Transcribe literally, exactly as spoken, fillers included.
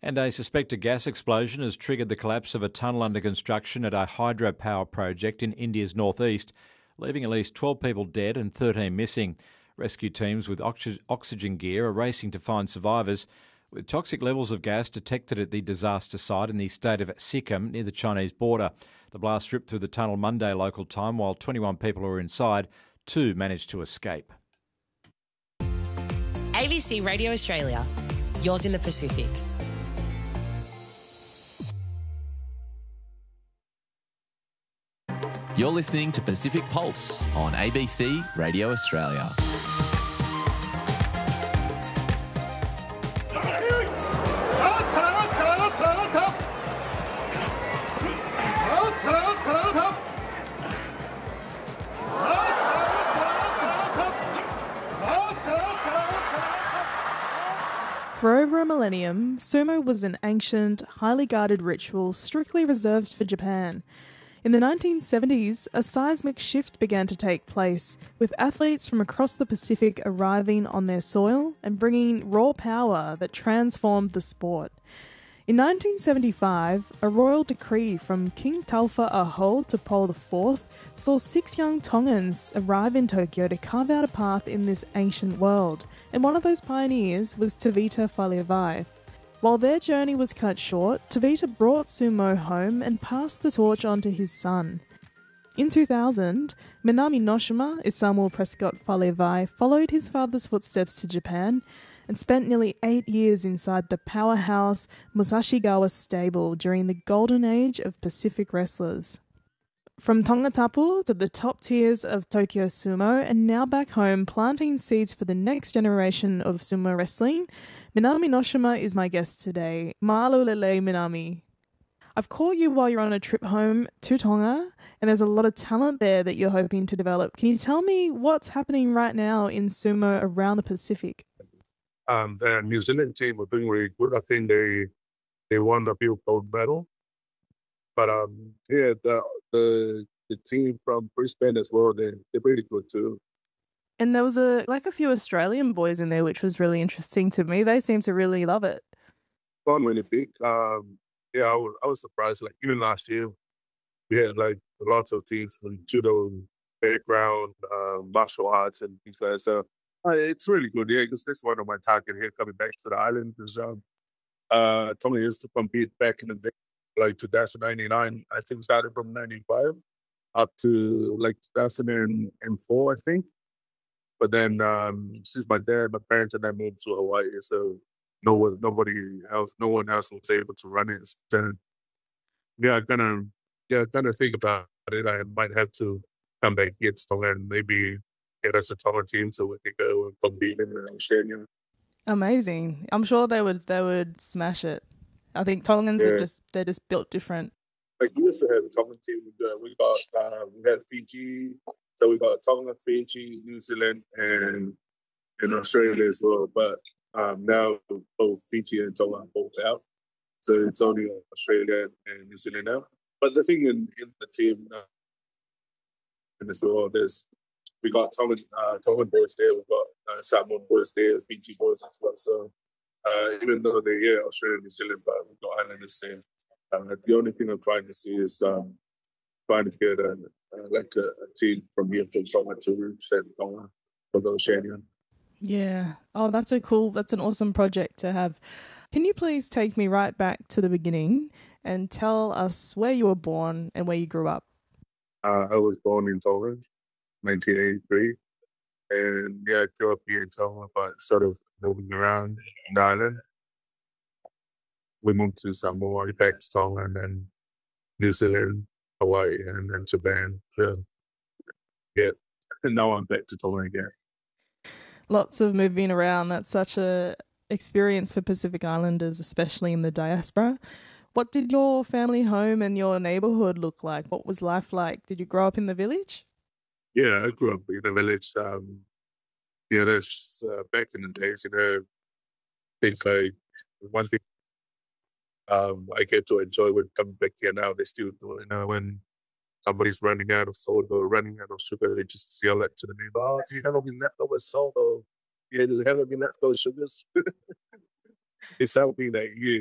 And a suspected gas explosion has triggered the collapse of a tunnel under construction at a hydropower project in India's northeast, leaving at least twelve people dead and thirteen missing. Rescue teams with oxy- oxygen gear are racing to find survivors, with toxic levels of gas detected at the disaster site in the state of Sikkim near the Chinese border. The blast ripped through the tunnel Monday local time, while twenty-one people were inside. Two managed to escape. A B C Radio Australia, yours in the Pacific. You're listening to Pacific Pulse on A B C Radio Australia. For over a millennium, sumo was an ancient, highly guarded ritual strictly reserved for Japan. In the nineteen seventies, a seismic shift began to take place, with athletes from across the Pacific arriving on their soil and bringing raw power that transformed the sport. In nineteen seventy-five, a royal decree from King Taufa Ahol to Paul the Fourth saw six young Tongans arrive in Tokyo to carve out a path in this ancient world, and one of those pioneers was Tevita Faleuvai. While their journey was cut short, Tevita brought sumo home and passed the torch on to his son. In two thousand, Minami Noshima Isamu Prescott Faleuvai followed his father's footsteps to Japan and spent nearly eight years inside the powerhouse Musashigawa stable during the golden age of Pacific wrestlers. From Tongatapu to the top tiers of Tokyo Sumo and now back home planting seeds for the next generation of sumo wrestling, Minami Noshima is my guest today. Mahalo lele, Minami. I've caught you while you're on a trip home to Tonga, and there's a lot of talent there that you're hoping to develop. Can you tell me what's happening right now in sumo around the Pacific? Um, the New Zealand team are doing really good. I think they they won the Bill gold medal. But um, yeah, the the the team from Brisbane as well, they they're pretty good too. And there was a like a few Australian boys in there, which was really interesting to me. They seem to really love it. Gone really big. Um, yeah, I was I was surprised. Like even last year, we had like lots of teams from judo background, uh, martial arts, and things like that. So uh, it's really good. Yeah, because that's one of my targets here coming back to the island. Because um, uh, Tonga used to compete back in the day, like two thousand ninety-nine. I think started from ninety-five up to like two thousand four, I think. But then um, since my dad, my parents and I moved to Hawaii, so no one, nobody else, no one else was able to run it. So, yeah, I'm gonna, yeah, gonna think about it. I might have to come back here to Tonga and maybe get us a Tonga team so we can go and compete in the Oceania. Amazing! I'm sure they would, they would smash it. I think Tongans Yeah. are just, they're just built different. Like we used to have a Tongan team. We got, we got uh, we had Fiji, so we got Tonga, Fiji, New Zealand, and in Australia as well. But um, now both Fiji and Tonga are both out, so it's only Australia and New Zealand now. But the thing in, in the team uh, and as well, there's we got Tongan uh, Tongan boys there, we got uh, Samoan boys there, Fiji boys as well. So uh, even though they're here, Australia, New Zealand, but we got Islanders there. Uh, the only thing I'm trying to see is um, trying to get a, uh, like a, a team from here from Tonga to represent Tonga for the Oceania. Yeah. Oh, that's a cool, that's an awesome project to have. Can you please take me right back to the beginning and tell us where you were born and where you grew up? Uh, I was born in Tonga, nineteen eighty-three. And yeah, I grew up here in Tonga, but sort of moving around the island. We moved to Samoa, back to Tonga, and then New Zealand, Hawaii, and then Japan. So, yeah, and now I'm back to Tonga again. Lots of moving around. That's such a experience for Pacific Islanders, especially in the diaspora. What did your family home and your neighbourhood look like? What was life like? Did you grow up in the village? Yeah, I grew up in a village. Um, yeah, there's uh, back in the days, you know, things like one thing um, I get to enjoy when coming back here now. They still do it. You know, when somebody's running out of salt or running out of sugar, they just yell it to the neighbor, "Oh, do you have any leftover salt? Or yeah, do you have any leftover sugars?" It's something that you